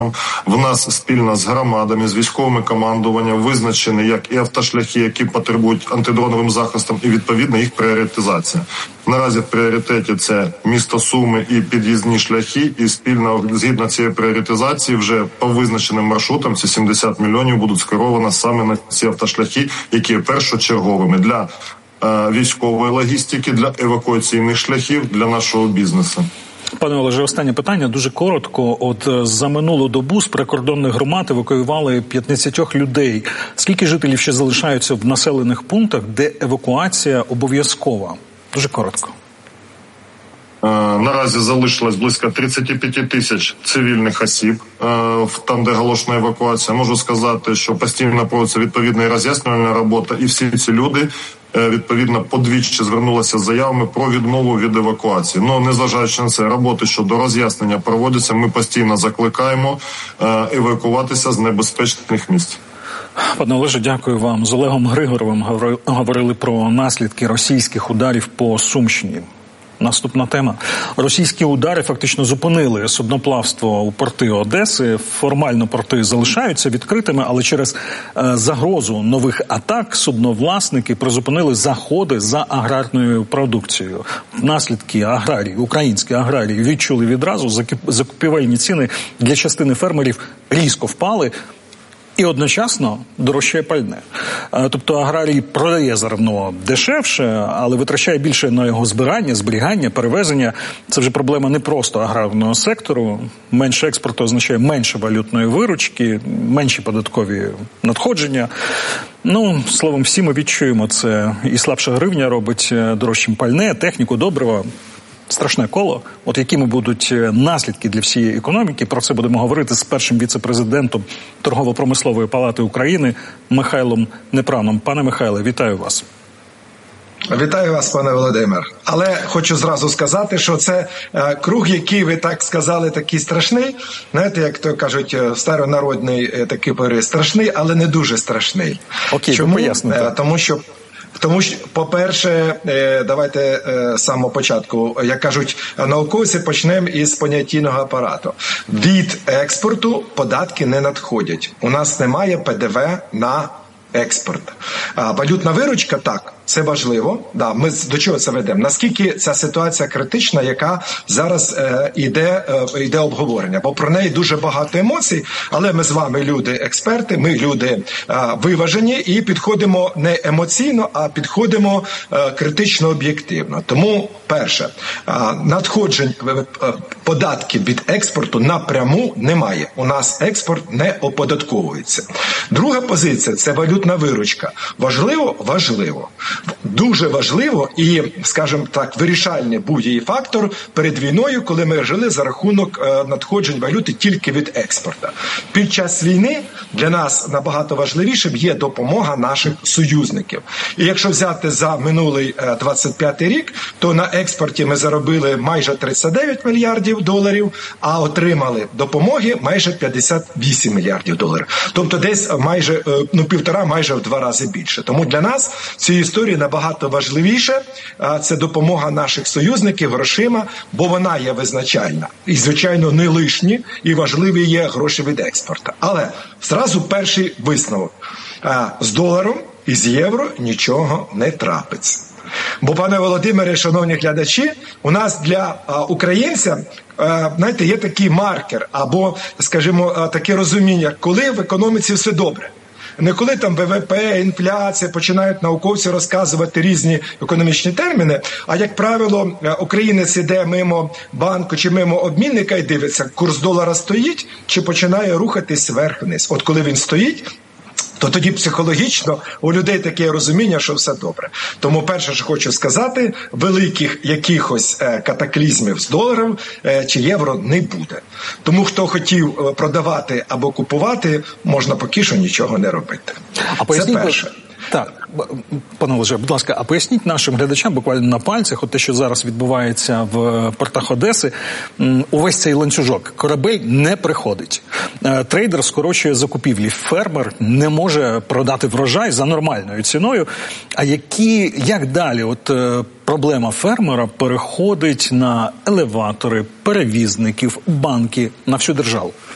В нас спільно з громадами, з військовими командуванням визначені як і автошляхи, які потребують антидроновим захистом, і відповідно їх пріоритизація. Наразі в пріоритеті це місто Суми і під'їзні шляхи, і спільно згідно цієї пріоритизації вже по визначеним маршрутам ці 70 мільйонів будуть скеровані саме на ці автошляхи, які є першочерговими для військової логістики, для евакуаційних шляхів, для нашого бізнесу. Пане Олеже, останнє питання, дуже коротко. От за минулу добу з прикордонних громад евакуювали 50 людей. Скільки жителів ще залишаються в населених пунктах, де евакуація обов'язкова? Дуже коротко. Наразі залишилось близько 35 тисяч цивільних осіб, там, де оголошена евакуація. Можу сказати, що постійно проводиться відповідна і роз'яснювальна робота, і всі ці люди, відповідно, подвічі звернулися з заявами про відмову від евакуації. Ну, незважаючи на це, роботи щодо роз'яснення проводяться, ми постійно закликаємо евакуватися з небезпечних місць. Пане Олеже, дякую вам. З Олегом Григоровим говорили про наслідки російських ударів по Сумщині. Наступна тема. Російські удари фактично зупинили судноплавство у порти Одеси. Формально порти залишаються відкритими, але через загрозу нових атак судновласники призупинили заходи за аграрною продукцією. Наслідки аграрії, українські аграрії відчули відразу, закупівельні ціни для частини фермерів різко впали. І одночасно дорожчає пальне. Тобто аграрій продає зерно дешевше, але витрачає більше на його збирання, зберігання, перевезення. Це вже проблема не просто аграрного сектору. Менше експорту означає менше валютної виручки, менші податкові надходження. Ну, словом, всі ми відчуємо це. І слабша гривня робить дорожчим пальне, техніку, добрива. Страшне коло. От якими будуть наслідки для всієї економіки, про це будемо говорити з першим віце-президентом Торгово-промислової палати України Михайлом Непраном. Пане Михайле, вітаю вас. Вітаю вас, пане Володимир. Але хочу зразу сказати, що це круг, який ви так сказали, такий страшний. Знаєте, як то кажуть, старонародний такий порив, страшний, але не дуже страшний. Окей, чому? Поясните. Тому що, по-перше, давайте з самого початку, як кажуть науковці, почнемо із понятійного апарату. Від експорту податки не надходять. У нас немає ПДВ на експорт. Валютна виручка, так, це важливо. Да, ми до чого це ведемо? Наскільки ця ситуація критична, яка зараз йде обговорення? Бо про неї дуже багато емоцій, але ми з вами люди-експерти, ми люди виважені і підходимо не емоційно, а підходимо критично об'єктивно. Тому, перше, надходжень податків від експорту напряму немає. У нас експорт не оподатковується. Друга позиція – це валютна виручка. Важливо? Важливо. Дуже важливо і, скажімо так, вирішальний був її фактор перед війною, коли ми жили за рахунок надходжень валюти тільки від експорту. Під час війни для нас набагато важливішим є допомога наших союзників. І якщо взяти за минулий 25-й рік, то на експорті ми заробили майже 39 мільярдів доларів, а отримали допомоги майже 58 мільярдів доларів. Тобто десь майже, майже в 2 рази більше. Тому для нас ці історії набагато важливіше. Це допомога наших союзників грошима, бо вона є визначальна. І, звичайно, не лишні і важливі є гроші від експорту. Але зразу перший висновок. З доларом і з євро нічого не трапиться. Бо, пане Володимире, шановні глядачі, у нас для українця, знаєте, є такий маркер або, скажімо, таке розуміння, коли в економіці все добре. Не коли там ВВП, інфляція, починають науковці розказувати різні економічні терміни, а, як правило, українець іде мимо банку чи мимо обмінника і дивиться, курс долара стоїть чи починає рухатись вверх-вниз. От коли він стоїть, то тоді психологічно у людей таке розуміння, що все добре. Тому перше, що хочу сказати, великих якихось катаклізмів з доларом чи євро не буде. Тому хто хотів продавати або купувати, можна поки що нічого не робити. Це перше. Так, пане Олеже, будь ласка, а поясніть нашим глядачам буквально на пальцях, от те, що зараз відбувається в портах Одеси, увесь цей ланцюжок. Корабель не приходить. Трейдер скорочує закупівлі. Фермер не може продати врожай за нормальною ціною. А як далі? От проблема фермера переходить на елеватори, перевізників, банки, на всю державу.